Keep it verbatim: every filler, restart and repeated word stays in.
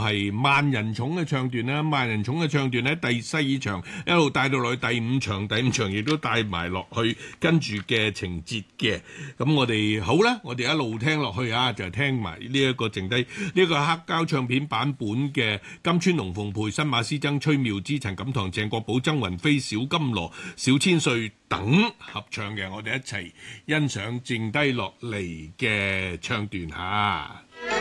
係萬人塚嘅唱段啦。萬人塚嘅唱段咧，第四場一路帶到落去第五場，第五場亦都帶埋落去跟住嘅情節嘅。咁我哋好啦，我哋一路聽落去啊，就聽埋呢一個剩低呢個黑膠唱片版本嘅金川龍鳳配、新馬師曾、崔妙芝、陳錦棠、鄭國寶、曾雲飛、小金羅、小千歲等合唱嘅，我哋一齊欣賞剩低落嚟嘅唱段嚇。